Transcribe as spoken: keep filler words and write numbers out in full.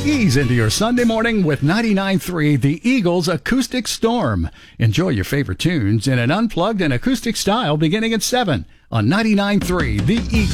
Ease into your Sunday morning with ninety-nine point three The Eagles Acoustic Storm. Enjoy your favorite tunes in an unplugged and acoustic style beginning at seven on ninety-nine point three The Eagles.